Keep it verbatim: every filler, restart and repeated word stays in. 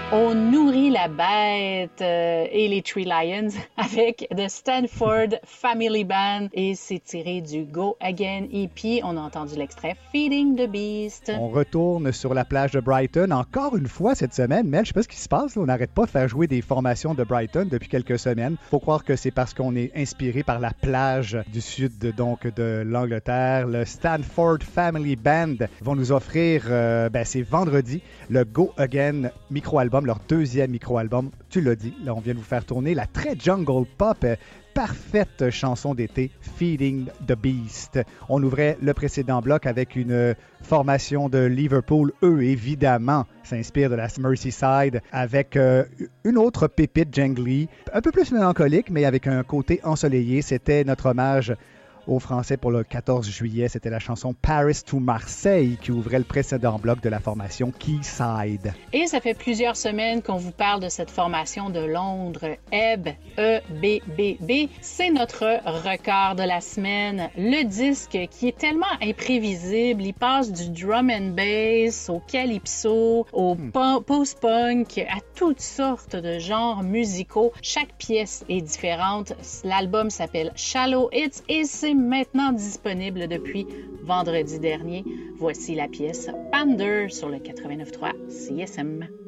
On nourrit la bête euh, et les Three Lions avec The Stanford Family Band et c'est tiré du Go Again E P. On a entendu l'extrait Feeding the Beast. On retourne sur la plage de Brighton encore une fois cette semaine. Mel, je sais pas ce qui se passe. Là. On n'arrête pas de faire jouer des formations de Brighton depuis quelques semaines. Faut croire que c'est parce qu'on est inspiré par la plage du sud de, donc de l'Angleterre. Le Stanford Family Band vont nous offrir, euh, ben, c'est vendredi, le Go Again micro-album, leur deuxième micro-album. Tu l'as dit, là on vient de vous faire tourner la très jungle pop, euh, parfaite chanson d'été, Feeding the Beast. On ouvrait le précédent bloc avec une formation de Liverpool. Eux, évidemment, s'inspirent de la Merseyside avec euh, une autre pépite jangly, un peu plus mélancolique, mais avec un côté ensoleillé. C'était notre hommage aux Français pour le quatorze juillet. C'était la chanson Paris to Marseille qui ouvrait le précédent bloc de la formation Quayside. Et ça fait plusieurs semaines qu'on vous parle de cette formation de Londres, E B, E B B B. C'est notre record de la semaine. Le disque qui est tellement imprévisible, il passe du drum and bass au calypso, au Hmm. po- post-punk, à toutes sortes de genres musicaux. Chaque pièce est différente. L'album s'appelle Shallow Hits et c'est maintenant disponible depuis vendredi dernier. Voici la pièce Pander sur le quatre-vingt-neuf point trois C S M.